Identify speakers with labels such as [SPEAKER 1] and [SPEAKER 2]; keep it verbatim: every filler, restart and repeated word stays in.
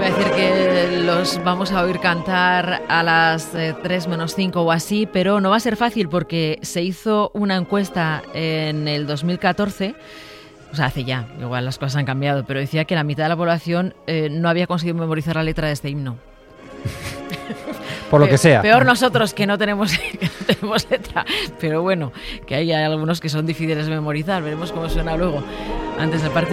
[SPEAKER 1] Iba a decir que los vamos a oír cantar a las eh, tres menos cinco o así, pero no va a ser fácil porque se hizo una encuesta en el dos mil catorce, o sea, hace ya, igual las cosas han cambiado, pero decía que la mitad de la población eh, no había conseguido memorizar la letra de este himno.
[SPEAKER 2] Por lo que sea.
[SPEAKER 1] Peor nosotros que no tenemos, que no tenemos letra, pero bueno, que hay algunos que son difíciles de memorizar, veremos cómo suena luego, antes del partido.